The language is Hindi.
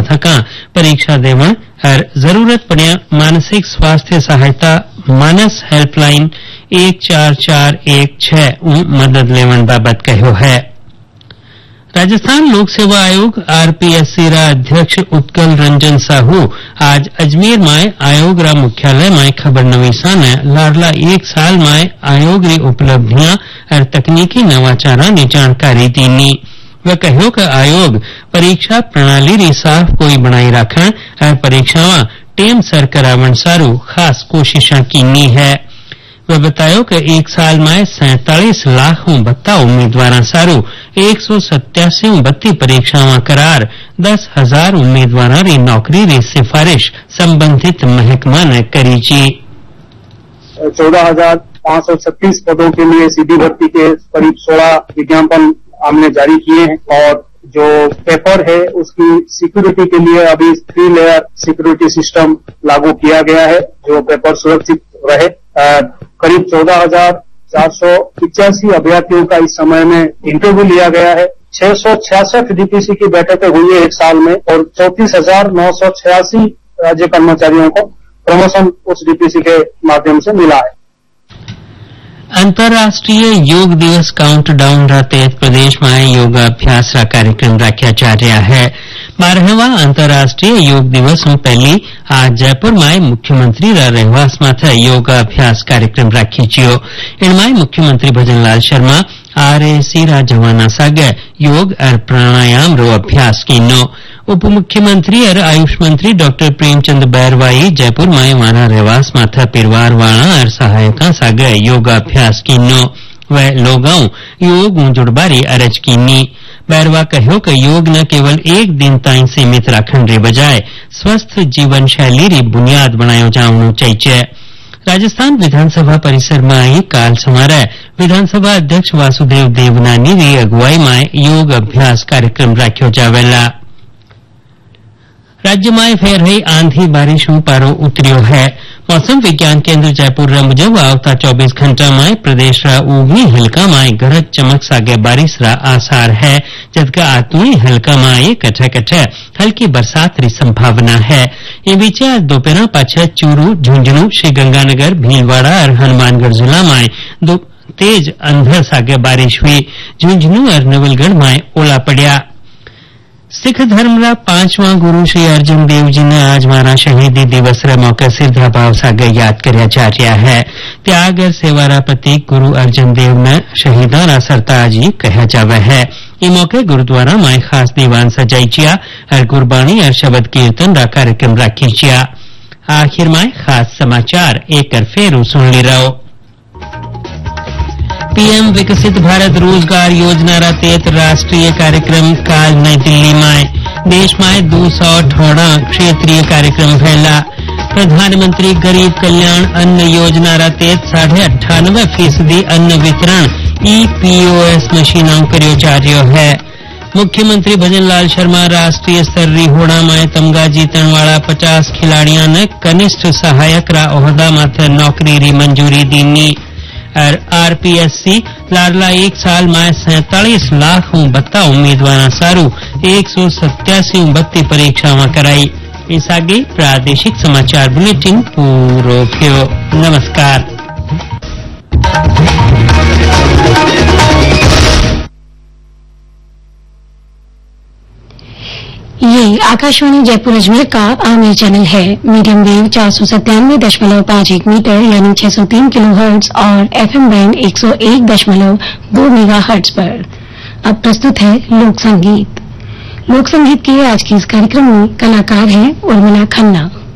थका परीक्षा देवण और जरूरत पड़िया मानसिक स्वास्थ्य सहायता मानस हेल्पलाइन 14416 मदद लेवण बाबत कह्यो है। राजस्थान लोक सेवा आयोग आरपीएससी रा अध्यक्ष उत्कल रंजन साहू आज अजमेर में आयोग रा मुख्यालय में खबरनवीसा ने लाडला 1 साल में आयोग री उपलब्धियां और तकनीकी नवाचारा की जानकारी दीनी। वह कहो कि आयोग परीक्षा प्रणाली री साफ कोई बनाई राखण और परीक्षावां टेम सर करावण सारू खास कोशिशां कीनी है। वह बतायो कि 1 साल में 47 लाख बत्ता उम्मीदवार सारू 187 बत्ती परीक्षावां करार 10,000 उम्मीदवार री नौकरी री सिफारिश संबंधित महकमा ने करी जी। 14,536 पदों के लिए सीधी भर्ती के करीब 16 विज्ञापन हमने जारी किए हैं और जो पेपर है उसकी सिक्योरिटी के लिए अभी 3 लेयर सिक्योरिटी सिस्टम लागू किया गया है जो पेपर सुरक्षित रहे। करीब 14,485 अभ्यर्थियों का इस समय में इंटरव्यू लिया गया है। 666 डीपीसी की बैठकें हुई है 1 साल में और 34,986 राज्य कर्मचारियों को प्रमोशन उस डीपीसी के माध्यम से मिला है। अंतर्राष्ट्रीय योग दिवस काउंटडाउन रा तहत प्रदेश में योगाभ्यास रा कार्यक्रम रखा जा रहा है। 12वां अंतर्राष्ट्रीय योग दिवस में पहली आज जयपुर में मुख्यमंत्री रा रहवास माथे योगाभ्यास कार्यक्रम राखी जियो। इनमें मुख्यमंत्री भजनलाल शर्मा आरएसी रा जवाना सागे योग और प्राणायाम रो अभ्यास कीनो। उप मुख्यमंत्री और आयुष मंत्री डॉक्टर प्रेमचंद बैरवाई जयपुर में वाना रहवास माथा परिवार वाला और सहायता सागे योगाभ्यास कीनो। वह लोगाओं योग जुड़बारी अरज कीनी। बैरवा कहो कि योग न केवल 1 दिन ताई सीमित राखण रे बजाय स्वस्थ जीवन शैली री बुनियाद बनायो जावणो चाहिए। राजस्थान विधानसभा परिसर में आई काल सवारे विधानसभा अध्यक्ष वासुदेव देवनानी री अगुवाई में योग अभ्यास कार्यक्रम राख्यो जावेला। राज्य में फेर रही आंधी बारिश में पारो उतरियो है। मौसम विज्ञान केंद्र जयपुर मुजब आवता 24 घंटा में प्रदेश रा ऊगनी हल्का में गरज चमक सागे बारिश रा आसार है जबकि आतुई हल्का में कठे कठे हल्की बरसात री संभावना है। ये बीच आज दोपहर पाछे चूरू झुंझुनू श्रीगंगानगर भीलवाड़ा और हनुमानगढ़ जिला में तेज अंधड़ सागे बारिश हुई। झुंझुनू और नवलगढ़ में ओला पड़ा। सिख धर्म रा 5वां गुरु श्री अर्जुन देव जी ने आज मारा शहीदी दिवस रे मौके श्रद्धा भाव सागे याद करया जा रहा है। त्याग और सेवा रा प्रतीक गुरु अर्जुन देव ने शहीदा रा सरताज कहा जावे है। इस मौके गुरुद्वारा में खास दीवान सजाई जिया और गुरबाणी और शब्द कीर्तन रा कार्यक्रम राखी जिया। आखिर में खास समाचार एक फेरू सुन ली रहो। पीएम विकसित भारत रोजगार योजना रा तहत राष्ट्रीय कार्यक्रम काल नई दिल्ली में देश में 218 क्षेत्रीय कार्यक्रम फैला। प्रधानमंत्री गरीब कल्याण अन्न योजना रा तहत 98.5% अन्न वितरण ईपीओएस मशीनों करियो जा रह्यो है। मुख्यमंत्री भजनलाल शर्मा राष्ट्रीय स्तर री होड़ा में तमगा जीतण वाला 50 खिलाड़ियों ने कनिष्ठ सहायक रा ओहदा माथे नौकरी री मंजूरी दीनी। और आरपीएससी लाडला 1 साल में 47 लाख बत्ता उम्मीदवार सारू 187 बत्ती परीक्षावां कराई। इस आगे प्रादेशिक समाचार बुलेटिन पूरो थयो। नमस्कार। ये आकाशवाणी जयपुर अजमेर का आमिर चैनल है। मीडियम वेव 497.51 मीटर यानी 603 किलोहर्ट्ज और एफएम बैंड 101.2 मेगाहर्ट्ज पर। अब प्रस्तुत है लोक संगीत। लोक संगीत के आज के इस कार्यक्रम में कलाकार हैं उर्मिला खन्ना।